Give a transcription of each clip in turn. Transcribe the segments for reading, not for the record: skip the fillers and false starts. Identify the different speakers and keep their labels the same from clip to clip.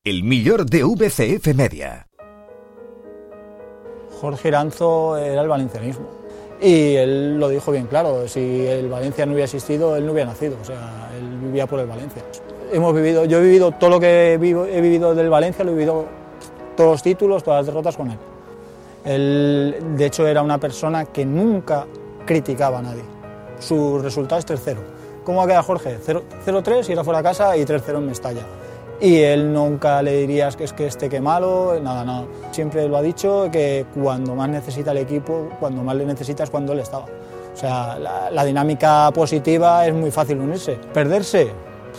Speaker 1: El millor de VCF Media.
Speaker 2: Jorge Iranzo era el valencianismo y él lo dijo bien claro, si el Valencia no hubiera existido, él no hubiera nacido, o sea, él vivía por el Valencia. Yo he vivido todo lo que he vivido del Valencia, lo he vivido todos los títulos, todas las derrotas con él. Él, de hecho, era una persona que nunca criticaba a nadie. Su resultado es 3-0. ¿Cómo va a quedar Jorge? 0-3 y era fuera de casa y 3-0 en Mestalla. Y él nunca le dirías que es que esté que malo, nada. Siempre lo ha dicho, que cuando más necesita el equipo, cuando más le necesita es cuando él estaba. O sea, la dinámica positiva es muy fácil unirse. Perderse,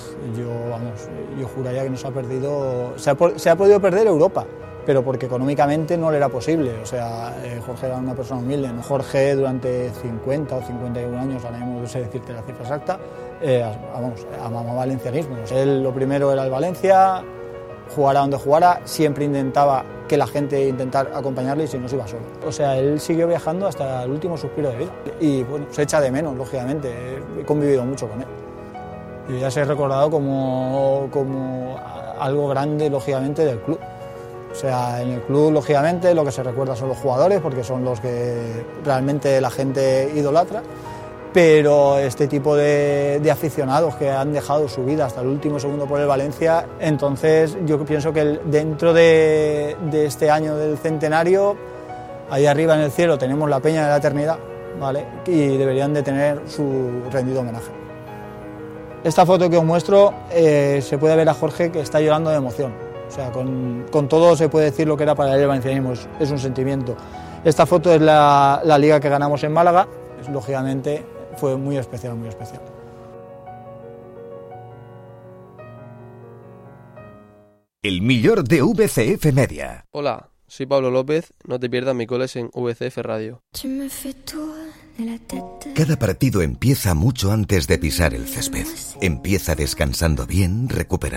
Speaker 2: yo juraría que no se ha perdido, se ha podido perder Europa, pero porque económicamente no le era posible. O sea, Jorge era una persona humilde, ¿no? Jorge durante 50 o 51 años, ahora mismo no sé decirte la cifra exacta, amaba valencianismo. Él lo primero era el Valencia, jugara donde jugara, siempre intentaba que la gente intentar acompañarle y si no se iba solo. O sea, él siguió viajando hasta el último suspiro de vida y bueno, se echa de menos, lógicamente, he convivido mucho con él. Y ya se ha recordado como algo grande, lógicamente, del club. O sea, en el club, lógicamente, lo que se recuerda son los jugadores, porque son los que realmente la gente idolatra, pero este tipo de aficionados que han dejado su vida hasta el último segundo por el Valencia, entonces yo pienso que dentro de este año del centenario, ahí arriba en el cielo tenemos la Peña de la Eternidad, ¿vale? Y deberían de tener su rendido homenaje. Esta foto que os muestro, se puede ver a Jorge que está llorando de emoción. O sea, con todo se puede decir lo que era para él el valencianismo, es un sentimiento. Esta foto es la liga que ganamos en Málaga, lógicamente fue muy especial, muy especial.
Speaker 1: El millor de VCF Media.
Speaker 3: Hola, soy Pablo López, no te pierdas mi coles en VCF Radio.
Speaker 1: Cada partido empieza mucho antes de pisar el césped. Empieza descansando bien, recuperando